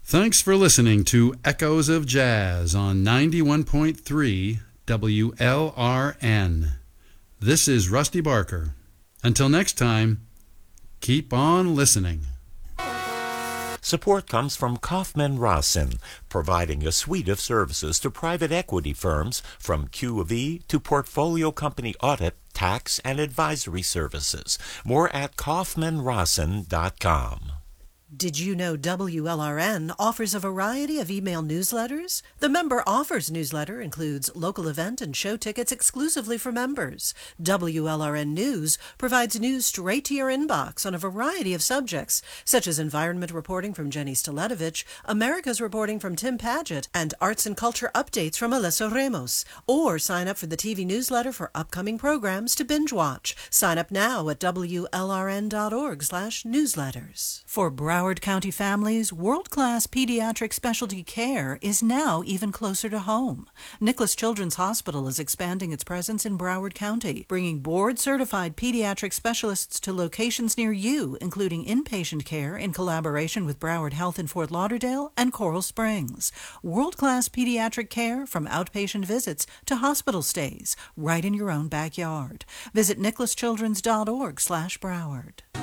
Thanks for listening to Echoes of Jazz on 91.3 WLRN. This is Rusty Barker. Until next time, keep on listening. Support comes from Kaufman Rasen, providing a suite of services to private equity firms from Q of E to portfolio company audit, tax, and advisory services. More at kaufmanrasen.com. Did you know WLRN offers a variety of email newsletters? The Member Offers newsletter includes local event and show tickets exclusively for members. WLRN News provides news straight to your inbox on a variety of subjects, such as environment reporting from Jenny Staletovich, America's reporting from Tim Paget, and arts and culture updates from Alessio Ramos. Or sign up for the TV newsletter for upcoming programs to binge watch. Sign up now at WLRN.org/newsletters. For Broward County families, world-class pediatric specialty care is now even closer to home. Nicholas Children's Hospital is expanding its presence in Broward County, bringing board-certified pediatric specialists to locations near you, including inpatient care in collaboration with Broward Health in Fort Lauderdale and Coral Springs. World-class pediatric care from outpatient visits to hospital stays, right in your own backyard. Visit nicholaschildrens.org/Broward.